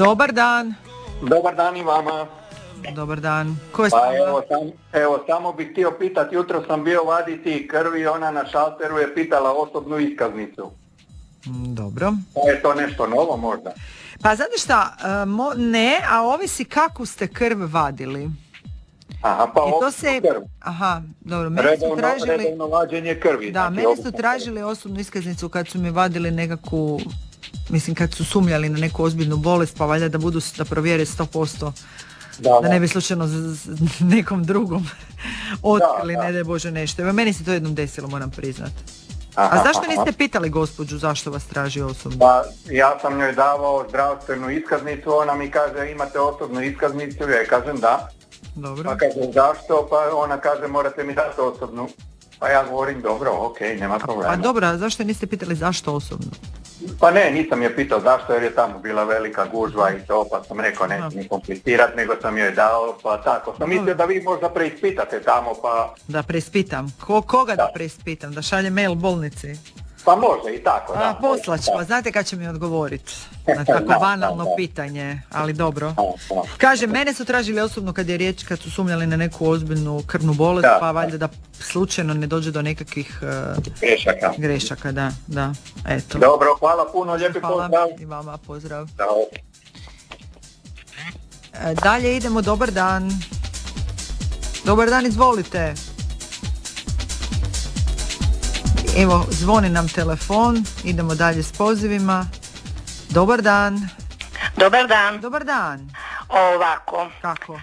Dobar dan. Dobar dan i vama. Dobar dan. Ko je s Pa vama? evo, samo bih htio pitati, jutro sam bio vaditi krvi, ona na šalteru je pitala osobnu iskaznicu. Dobro. Pa je to nešto novo možda? Pa znate šta, ne, a ovisi kakvu ste krv vadili. Aha, pa I to osobnu se, krv. aha, dobro, meni su tražili, Redovno vađenje krvi. da, znači meni su obična tražili osobnu iskaznicu kad su mi vadili nekakvu, mislim kad su sumnjali na neku ozbiljnu bolest, pa valjda da provjere 100%. Da ne bi slučajno nekom drugom otkrili, ne daj Bože nešto. Evo, meni se to jednom desilo, moram priznat. A zašto niste pitali gospođu zašto vas traži osobno? Pa ja sam njoj davao zdravstvenu iskaznicu, ona mi kaže imate osobnu iskaznicu, ja kažem da. Dobro. Pa kaže zašto, pa ona kaže morate mi dati osobnu. Pa ja govorim dobro, okej, nema problema. Pa dobro, a zašto niste pitali zašto osobno? Pa ne, nisam je pitao zašto, jer je tamo bila velika gužva i to, pa sam rekao neću ni komplicirat, nego sam joj dao, pa tako. Sam mislio da vi možda preispitate tamo, pa... Da preispitam? Koga da preispitam? Da šaljem mail bolnici? Pa može i tako, da. Poslaću vas, znate kad će mi odgovoriti na tako banalno pitanje, ali dobro. Kaže, mene su tražili osobno kad je riječ, kad su sumnjali na neku ozbiljnu krvnu bolest, pa valjda da slučajno ne dođe do nekakvih grešaka, da, eto. Dobro, hvala puno, lijepi pozdrav. Hvala i vama, pozdrav. Ćao. Dalje idemo, dobar dan. Dobar dan, izvolite. Evo, zvoni nam telefon, idemo dalje s pozivima. Dobar dan. Dobar dan. Dobar dan. Ovako. Kako?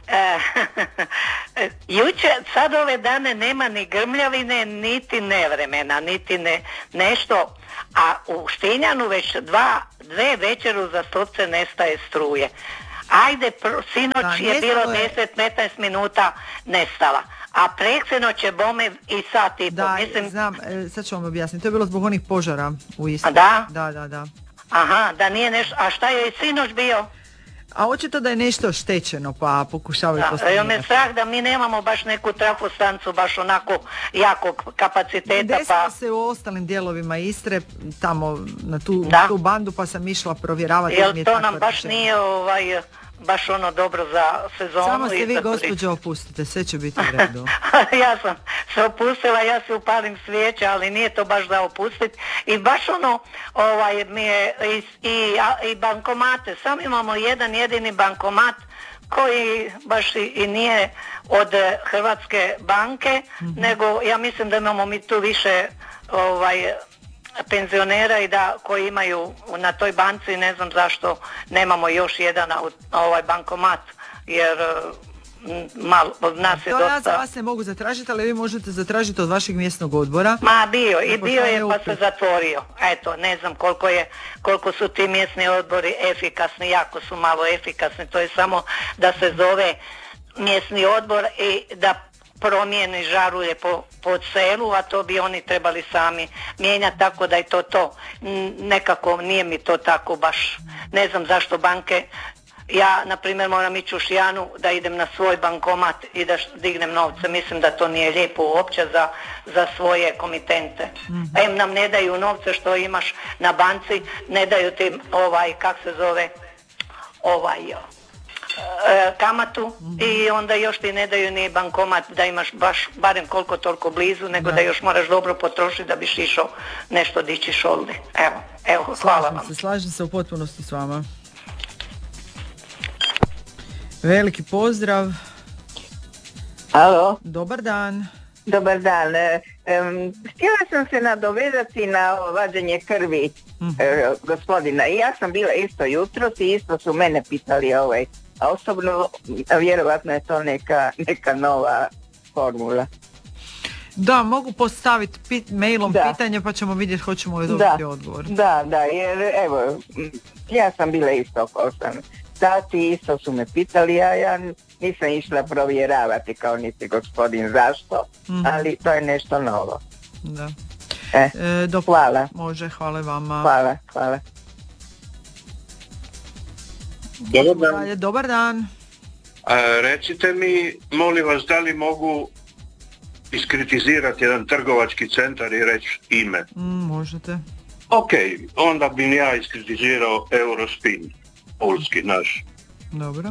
Jučer, sad ove dane nema ni grmljavine, niti nevremena, niti nešto, a u Štinjanu već dve večeru za stopce nestaje struje. Ajde, sinoć je bilo 10-15 minuta nestala. A preksinoć će bome i sat i da, mislim... znam, sad ću vam objasniti, to je bilo zbog onih požara u Istri. Da? Da. Aha, da nije nešto, a šta je i sinoć bio? A očito da je nešto štećeno, pa pokušavaju to sanirati. Evo me strah da mi nemamo baš neku trafostancu, baš onako jakog kapaciteta. Desilo se u ostalim dijelovima Istre, tamo na tu bandu, pa sam išla provjeravati. Jel to nam baš nije baš ono dobro za sezonu. Samo se vi gospođo opustite, sve će biti u redu. Ja sam se opustila, ja se upalim svijeće, ali nije to baš da opustiti. I baš ono, mi je i bankomate, samo imamo jedan jedini bankomat koji baš i nije od Hrvatske banke, nego ja mislim da imamo mi tu više penzionera i koji imaju na toj banci, ne znam zašto nemamo još jedan bankomat, jer malo od nas je dosta... To ja za vas ne mogu zatražiti, ali vi možete zatražiti od vašeg mjesnog odbora. Bio je pa se zatvorio. Eto, ne znam koliko su ti mjesni odbori efikasni, jako su malo efikasni, to je samo da se zove mjesni odbor i da promijeni žarulje po selu, a to bi oni trebali sami mijenjati, tako da je to. Nekako nije mi to tako baš. Ne znam zašto banke, ja na primjer moram ići u Šijanu da idem na svoj bankomat i da dignem novce. Mislim da to nije lijepo uopće za svoje komitente. Em nam ne daju novce što imaš na banci, ne daju ti kamatu i onda još ti ne daju ni bankomat da imaš baš barem koliko toliko blizu, nego da još moraš dobro potrošiti da biš išao nešto dići šoldi. Evo, hvala vam. Slažem se u potpunosti s vama. Veliki pozdrav. Alo. Dobar dan. Dobar dan. Htjela sam se nadovezati na vađenje krvi gospodina. I ja sam bila isto jutros i isto su mene pitali a osobno vjerovatno je to neka nova formula. Da, mogu postaviti mailom pitanje pa ćemo vidjeti hoćemo li dobiti odgovor. Da, jer evo, ja sam bila isto oko 8 sati, isto su me pitali, ja nisam išla provjeravati kao niti gospodin zašto, ali to je nešto novo. Da. Hvala. Može, hvala vama. Hvala. Dobar dan. Recite mi, molim vas, da li mogu iskritizirati jedan trgovački centar i reći ime? Možete. Ok, onda bi ja iskritizirao Eurospin. pulski naš. Dobro.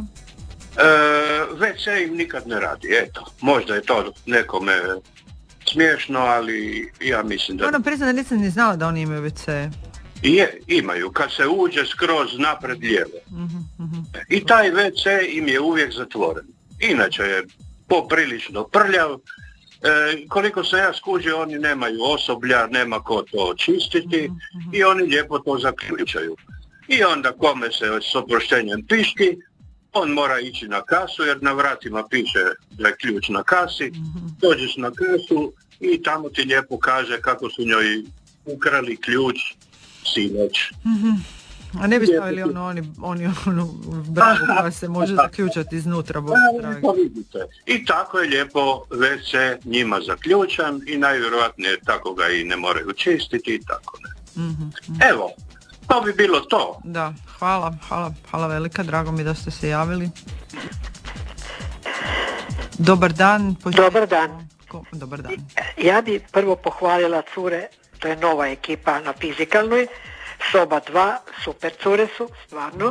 WC im nikad ne radi, eto. Možda je to nekome smiješno, ali ja mislim da... Moram priznati da nisam ni znala da oni imaju WC. Imaju, kad se uđe skroz napred lijevo. I taj WC im je uvijek zatvoren. Inače je poprilično prljav. Koliko se ja skužio, oni nemaju osoblja, nema ko to čistiti i oni lijepo to zaključaju. I onda kome se s oproštenjem pišti, on mora ići na kasu jer na vratima piše da je ključ na kasi. Dođeš na kasu i tamo ti lijepo kaže kako su njoj ukrali ključ sinoć. A ne bi stavili oni bravu koja se može zaključati iznutra. I tako je lijepo WC njima zaključan i najvjerojatnije tako ga i ne moraju čistiti i tako ne. Evo, to bi bilo to. Da, hvala velika, drago mi da ste se javili. Dobar dan. Dobar dan. Dobar dan. Ja bi prvo pohvalila cure, to je nova ekipa na fizikalnoj, soba 2, super cure su, stvarno.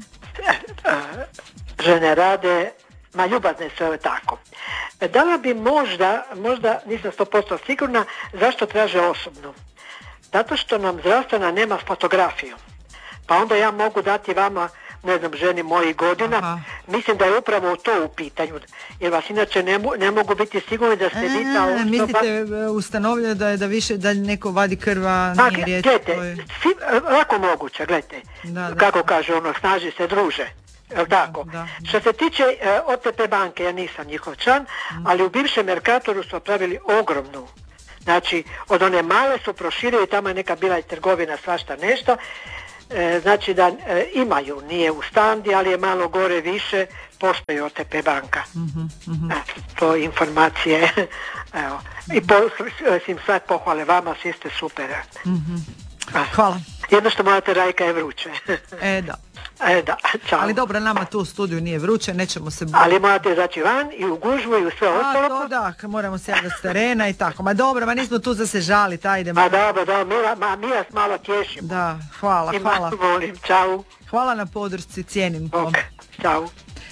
Žene rade, ljubazne su, tako. Dala bi možda, nisam 100% sigurna, zašto traže osobnu. Zato što nam zdravstvena nema fotografiju. Pa onda ja mogu dati vama, ne znam, ženi mojih godina, mislim da je upravo to u pitanju. Jer vas inače ne mogu biti sigurni da ste vi ta osoba... Mislite ustanovljaju da neko vadi krva, nije riječ? Gledajte, lako moguće, gledajte. Kako kaže ono, snaži se druže. Tako. Što se tiče OTP banke, ja nisam njihov član, ali u bivšem Mercatoru su napravili ogromnu. Znači, od one male su proširili, tamo je neka bila i trgovina, svašta nešto. Znači da imaju, nije u standi, ali je malo gore više, postoji OTP banka. To informacije. Evo. I sad pohvale vama, svi ste super. Hvala. Jedno što morate, Rajka, je vruće. Da, čao. Ali dobro, nama tu u studiju nije vruće, nećemo se... Ali morate izaći van i u gužvu i u sve ostalo. To da, moramo se javiti s terena i tako. Ma dobro, nismo tu za se žaliti, ajdemo. Dobro, mi vas malo tješimo. Da, hvala. Volim, čau. Hvala na podršci, cijenim to. Čau.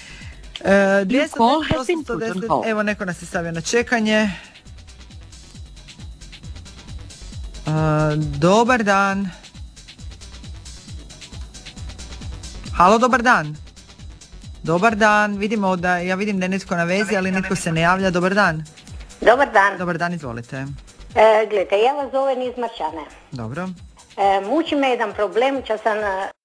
210, evo neko nas je stavio na čekanje. Dobar dan. Halo, dobar dan. Dobar dan, vidimo da, ja vidim da je netko na vezi, ali netko se ne javlja. Dobar dan. Dobar dan. Dobar dan, izvolite. Gledajte, ja vas zovem iz Marčane. Dobro. Muči me jedan problem, če sam